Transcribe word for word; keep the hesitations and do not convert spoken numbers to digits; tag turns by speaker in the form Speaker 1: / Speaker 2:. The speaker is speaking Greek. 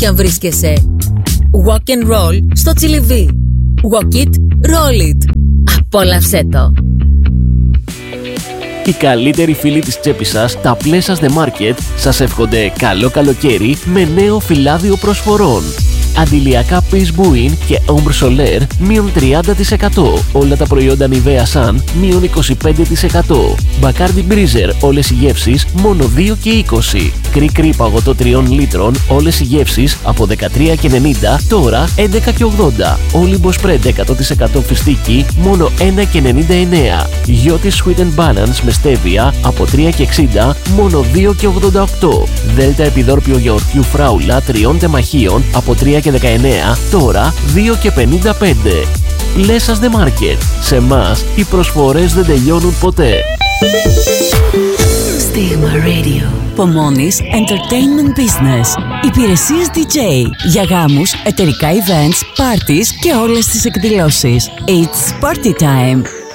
Speaker 1: κι αν βρίσκεσαι. Walk and roll στο Τσιλιβί. Walk it, roll it. Απόλαυσέ το.
Speaker 2: Οι καλύτεροι φίλοι της τσέπης σας, τα Pleasures The Market, σας εύχονται καλό καλοκαίρι με νέο φυλάδιο προσφορών. Αντιλιακά Peace Buin και Ombre Solaire μείον τριάντα τοις εκατό. Όλα τα προϊόντα Nivea Sun μείον είκοσι πέντε τοις εκατό. Bacardi Breezer όλες οι γεύσεις μόνο δύο και είκοσι. Κρι-κρι παγωτό τριών λίτρων όλες οι γεύσεις από δεκατρία και ενενήντα τώρα έντεκα και ογδόντα. Olympus Spread εκατό τοις εκατό φιστίκι μόνο ένα και ενενήντα εννέα. Γιώτη Sweet and Balance με στέβια από τρία και εξήντα μόνο δύο και ογδόντα οκτώ. Δέλτα επιδόρπιο γιαουρτιού φράουλα τριών τεμαχίων από τρία και δεκαεννέα τώρα δύο και πενήντα πέντε. Pleasures The Market. Σε μας οι προσφορές δεν τελειώνουν ποτέ.
Speaker 3: Stigma Radio. Pomoni's Entertainment Business. Υπηρεσίες ντι τζέι για γάμους, εταιρικά events, parties και όλες τις εκδηλώσεις. It's party time.